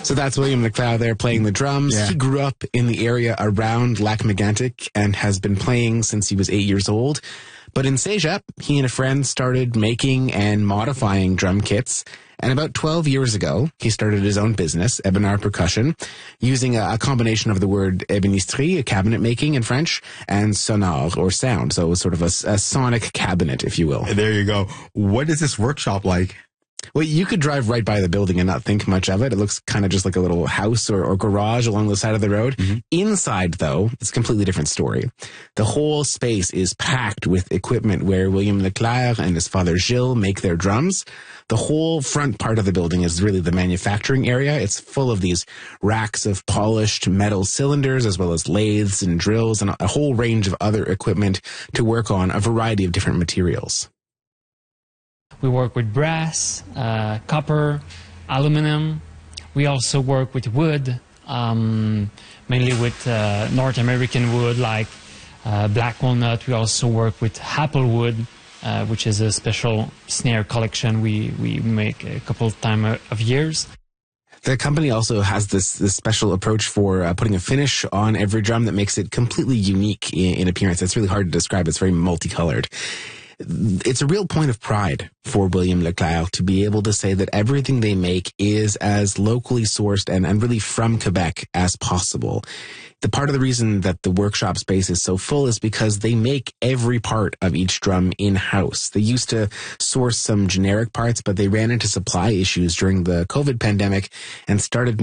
So that's William Leclerc there playing the drums. Yeah. He grew up in the area around Lac Mégantic and has been playing since he was 8 years old. But in Cégep, he and a friend started making and modifying drum kits. And about 12 years ago, he started his own business, Ebonard Percussion, using a combination of the word ébénisterie, a cabinet making in French, and sonore, or sound. So it was sort of a sonic cabinet, if you will. There you go. What is this workshop like? Well, you could drive right by the building and not think much of it. It looks kind of just like a little house or garage along the side of the road. Mm-hmm. Inside, though, it's a completely different story. The whole space is packed with equipment where William Leclerc and his father Gilles make their drums. The whole front part of the building is really the manufacturing area. It's full of these racks of polished metal cylinders, as well as lathes and drills and a whole range of other equipment to work on a variety of different materials. We work with brass, copper, aluminum. We also work with wood, mainly with North American wood like black walnut. We also work with apple wood, which is a special snare collection we make a couple of times of years. The company also has this special approach for putting a finish on every drum that makes it completely unique in appearance. It's really hard to describe. It's very multicolored. It's a real point of pride for William Leclerc to be able to say that everything they make is as locally sourced and really from Quebec as possible. The part of the reason that the workshop space is so full is because they make every part of each drum in-house. They used to source some generic parts, but they ran into supply issues during the COVID pandemic and started